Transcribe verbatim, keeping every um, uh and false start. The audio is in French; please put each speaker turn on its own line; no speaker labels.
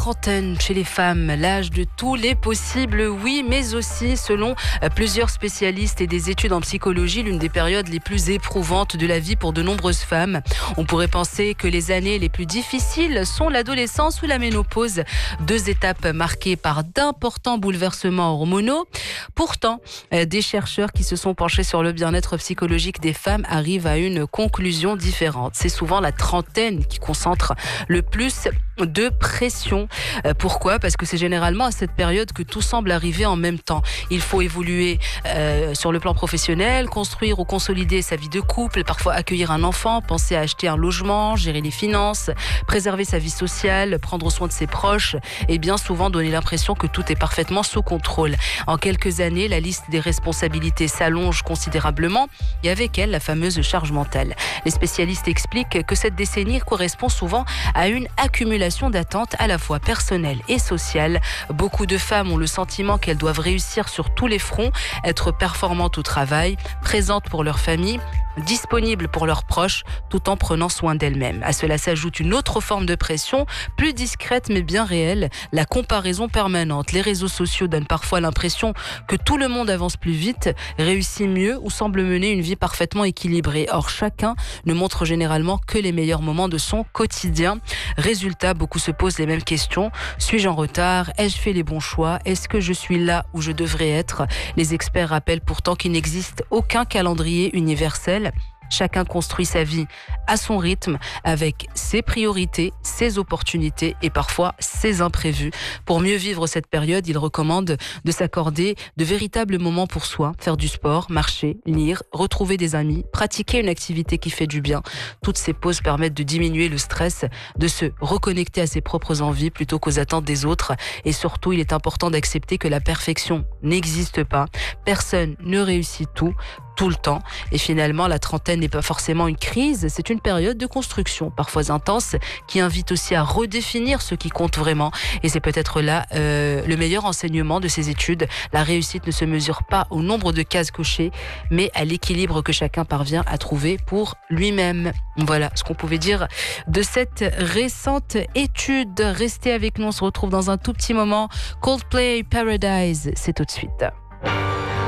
trentaine chez les femmes, l'âge de tous les possibles, oui, mais aussi, selon plusieurs spécialistes et des études en psychologie, l'une des périodes les plus éprouvantes de la vie pour de nombreuses femmes. On pourrait penser que les années les plus difficiles sont l'adolescence ou la ménopause, deux étapes marquées par d'importants bouleversements hormonaux. Pourtant, des chercheurs qui se sont penchés sur le bien-être psychologique des femmes arrivent à une conclusion différente. C'est souvent la trentaine qui concentre le plus de pression. Pourquoi ? Parce que c'est généralement à cette période que tout semble arriver en même temps. Il faut évoluer euh, sur le plan professionnel, construire ou consolider sa vie de couple, parfois accueillir un enfant, penser à acheter un logement, gérer les finances, préserver sa vie sociale, prendre soin de ses proches et bien souvent donner l'impression que tout est parfaitement sous contrôle. En quelques années, la liste des responsabilités s'allonge considérablement et avec elle, la fameuse charge mentale. Les spécialistes expliquent que cette décennie correspond souvent à une accumulation d'attentes à la fois personnelles et sociales. Beaucoup de femmes ont le sentiment qu'elles doivent réussir sur tous les fronts, être performantes au travail, présentes pour leur famille, disponibles pour leurs proches, tout en prenant soin d'elles-mêmes. À cela s'ajoute une autre forme de pression, plus discrète mais bien réelle, la comparaison permanente. Les réseaux sociaux donnent parfois l'impression que tout le monde avance plus vite, réussit mieux ou semble mener une vie parfaitement équilibrée. Or, chacun ne montre généralement que les meilleurs moments de son quotidien. Résultat, beaucoup se posent les mêmes questions. Suis-je en retard ? Ai-je fait les bons choix ? Est-ce que je suis là où je devrais être ? Les experts rappellent pourtant qu'il n'existe aucun calendrier universel. Chacun construit sa vie à son rythme, avec ses priorités, ses opportunités et parfois ses imprévus. Pour mieux vivre cette période, il recommande de s'accorder de véritables moments pour soi, faire du sport, marcher, lire, retrouver des amis, pratiquer une activité qui fait du bien. Toutes ces pauses permettent de diminuer le stress, de se reconnecter à ses propres envies plutôt qu'aux attentes des autres. Et surtout, il est important d'accepter que la perfection n'existe pas. Personne ne réussit tout. tout le temps. Et finalement, la trentaine n'est pas forcément une crise, c'est une période de construction, parfois intense, qui invite aussi à redéfinir ce qui compte vraiment. Et c'est peut-être là euh, le meilleur enseignement de ces études. La réussite ne se mesure pas au nombre de cases cochées, mais à l'équilibre que chacun parvient à trouver pour lui-même. Voilà ce qu'on pouvait dire de cette récente étude. Restez avec nous, on se retrouve dans un tout petit moment. Coldplay Paradise, c'est tout de suite.